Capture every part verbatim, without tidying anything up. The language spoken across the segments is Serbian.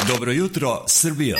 Dobro jutro, Srbijo.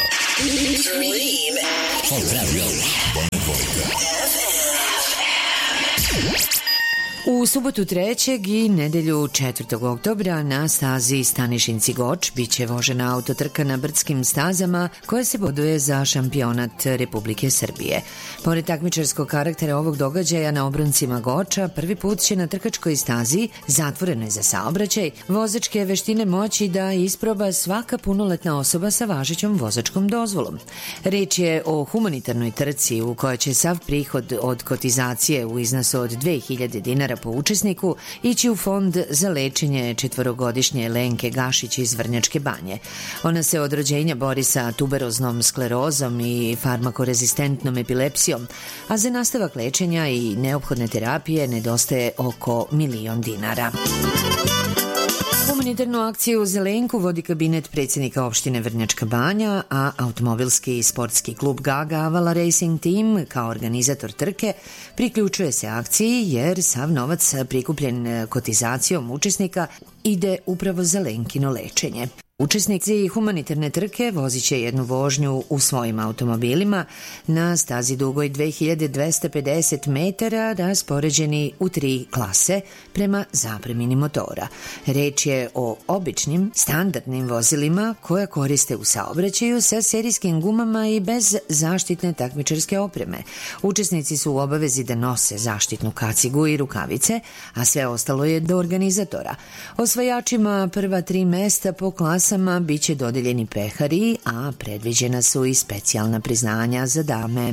U subotu trećeg i nedelju četvrtog oktobra na stazi Stanišinci-Goč biće vožena autotrka na brdskim stazama koja se boduje za šampionat Republike Srbije. Pored takmičarskog karaktera ovog događaja na obroncima Goča, prvi put će na trkačkoj stazi, zatvorenoj za saobraćaj, vozačke veštine moći da isproba svaka punoletna osoba sa važećom vozačkom dozvolom. Reč je o humanitarnoj trci u kojoj će sav prihod od kotizacije u iznosu od dve hiljade dinara po učesniku ići u fond za lečenje četvorogodišnje Lenke Gašić iz Vrnjačke Banje. Ona se od rođenja bori sa tuberoznom sklerozom i farmakorezistentnom epilepsijom, a za nastavak lečenja i neophodne terapije nedostaje oko milion dinara. Humanitarnu akciju za Lenku vodi kabinet predsjednika opštine Vrnjačka Banja, a automobilski i sportski klub Gaga Avala Racing Team kao organizator trke priključuje se akciji jer sav novac prikupljen kotizacijom učesnika ide upravo za Lenkino lečenje. Učesnici humanitarne trke vozit će jednu vožnju u svojim automobilima na stazi dugoj dve hiljade dvesta pedeset metara raspoređeni u tri klase prema zapremini motora. Reč je o običnim, standardnim vozilima koja koriste u saobraćaju sa serijskim gumama i bez zaštitne takmičarske opreme. Učesnici su u obavezi da nose zaštitnu kacigu i rukavice, a sve ostalo je do organizatora. Osvajačima prva tri mesta po klasi biće dodeljeni pehari, a predviđena su i specijalna priznanja za dame.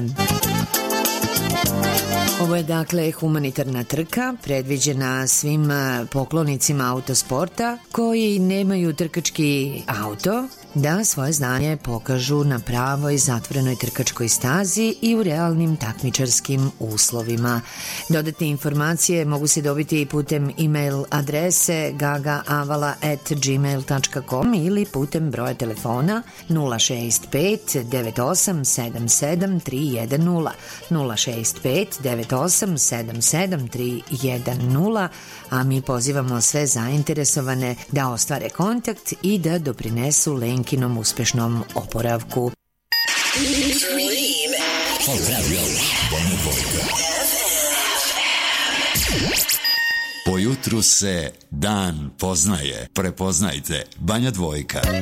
Ovo je dakle humanitarna trka predviđena svim poklonicima autosporta koji nemaju trkački auto da svoje znanje pokažu na pravoj zatvorenoj trkačkoj stazi i u realnim takmičarskim uslovima. Dodatne informacije mogu se dobiti i putem e-mail adrese gagaavala at gmail dot com ili putem broja telefona nula šest pet devet osam sedam sedam tri jedan nula nula šest pet devet osam sedam sedam tri jedan nula, a mi pozivamo sve zainteresovane da ostvare kontakt i da doprinesu Lenkinom uspešnom oporavku. Po jutru se dan poznaje. Prepoznajte Banja Dvojka.